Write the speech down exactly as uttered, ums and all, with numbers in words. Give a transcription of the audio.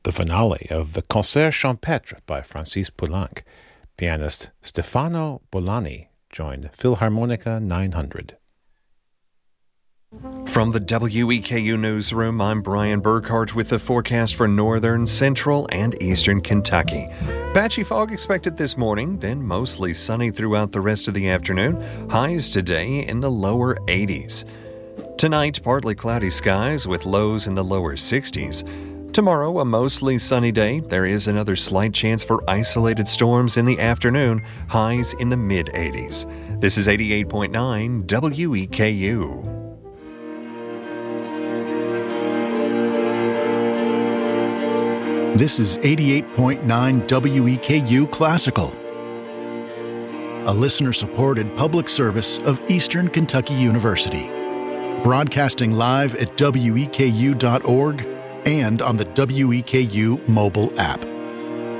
the finale of the Concert Champêtre by Francis Poulenc. Pianist Stefano Bolani joined Philharmonica nine hundred. From the W E K U Newsroom, I'm Brian Burkhart with the forecast for northern, central, and eastern Kentucky. Patchy fog expected this morning, then mostly sunny throughout the rest of the afternoon. Highs today in the lower eighties. Tonight, partly cloudy skies with lows in the lower sixties. Tomorrow, a mostly sunny day. There is another slight chance for isolated storms in the afternoon. Highs in the mid-eighties. This is eighty-eight point nine W E K U. This is eighty-eight point nine W E K U Classical, a listener-supported public service of Eastern Kentucky University. Broadcasting live at W E K U dot org and on the W E K U mobile app.